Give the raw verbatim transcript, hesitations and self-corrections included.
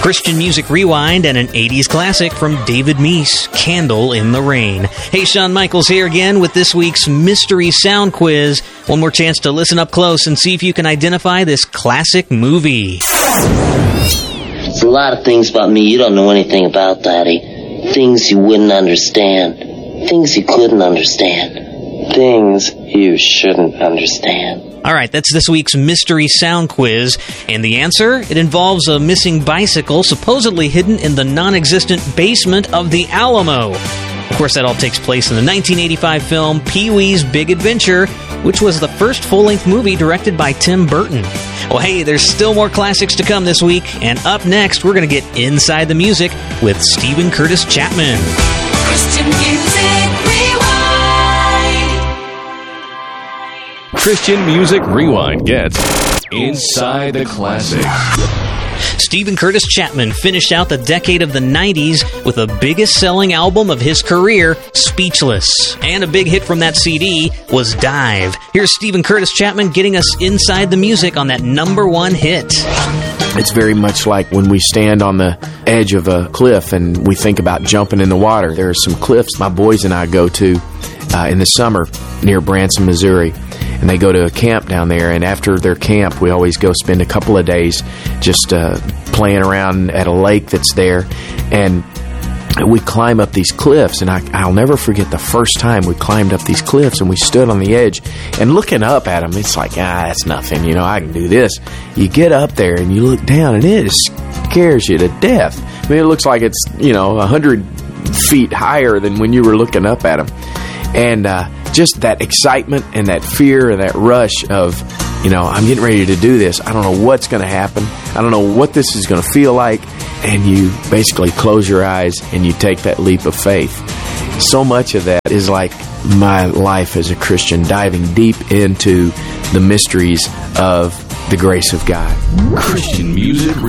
Christian Music Rewind, and an eighties classic from David Meese, Candle in the Rain. Hey, Shawn Michaels here again with this week's Mystery Sound Quiz. One more chance to listen up close and see if you can identify this classic movie. There's a lot of things about me you don't know anything about, Daddy. Things you wouldn't understand. Things you couldn't understand. Things you shouldn't understand. All right, that's this week's Mystery Sound Quiz. And the answer? It involves a missing bicycle supposedly hidden in the non-existent basement of the Alamo. Of course, that all takes place in the nineteen eighty-five film Pee-wee's Big Adventure, which was the first full-length movie directed by Tim Burton. Well, hey, there's still more classics to come this week. And up next, we're going to get inside the music with Steven Curtis Chapman. Christian Music Rewind. Christian Music Rewind gets Inside the Classics. Steven Curtis Chapman finished out the decade of the nineties with the biggest selling album of his career, Speechless. And a big hit from that C D was Dive. Here's Steven Curtis Chapman getting us inside the music on that number one hit. It's very much like when we stand on the edge of a cliff and we think about jumping in the water. There are some cliffs my boys and I go to uh, in the summer near Branson, Missouri. And they go to a camp down there, and after their camp, we always go spend a couple of days just uh, playing around at a lake that's there. And we climb up these cliffs, and I, I'll never forget the first time we climbed up these cliffs, and we stood on the edge, and looking up at them, it's like, ah, that's nothing, you know, I can do this. You get up there, and you look down, and it scares you to death. I mean, it looks like it's, you know, a hundred feet higher than when you were looking up at them. And uh, just that excitement and that fear and that rush of, you know, I'm getting ready to do this. I don't know what's going to happen. I don't know what this is going to feel like. And you basically close your eyes and you take that leap of faith. So much of that is like my life as a Christian, diving deep into the mysteries of the grace of God. Christian Music